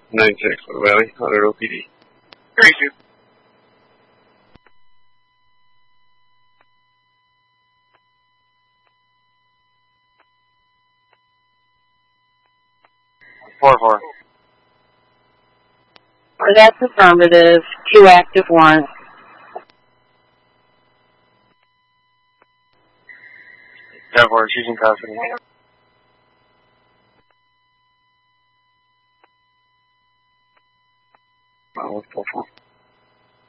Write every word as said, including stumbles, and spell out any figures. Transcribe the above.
nine six, Valley, Hunter O P D. Three two. Four four. That's affirmative. Two active one. Ten four. She's in custody. Oh, four four.